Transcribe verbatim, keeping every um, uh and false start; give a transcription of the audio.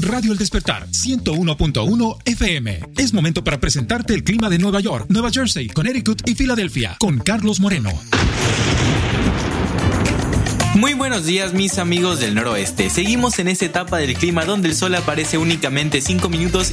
Radio El Despertar, ciento uno punto uno F M. Es momento para presentarte el clima de Nueva York, Nueva Jersey, Connecticut y Filadelfia, con Carlos Moreno. Muy buenos días, mis amigos del noroeste. Seguimos en esta etapa del clima donde el sol aparece únicamente cinco minutos